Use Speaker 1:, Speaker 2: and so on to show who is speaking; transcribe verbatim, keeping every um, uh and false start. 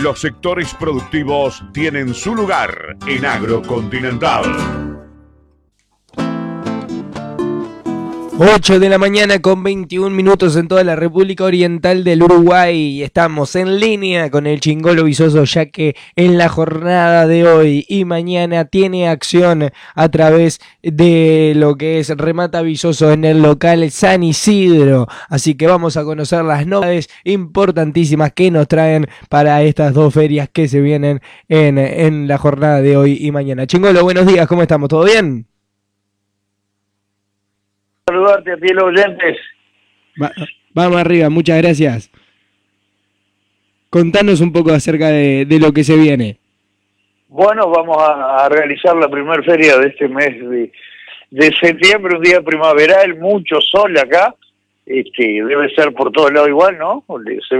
Speaker 1: los sectores productivos tienen su lugar en Agrocontinental.
Speaker 2: ocho de la mañana con veintiún minutos en toda la República Oriental del Uruguay. Estamos en línea con el Chingolo Vizoso, ya que en la jornada de hoy y mañana tiene acción a través de lo que es Remata Vizoso en el local San Isidro. Así que vamos a conocer las novedades importantísimas que nos traen para estas dos ferias que se vienen en, en la jornada de hoy y mañana. Chingolo, buenos días, ¿cómo estamos? ¿Todo bien?
Speaker 3: Saludarte a ti, los oyentes.
Speaker 2: Va, vamos arriba, muchas gracias. Contanos un poco acerca de, de lo que se viene.
Speaker 3: Bueno, vamos a, a realizar la primera feria de este mes de, de septiembre, un día primaveral, mucho sol acá. Este, debe ser por todos lados igual, ¿no? Se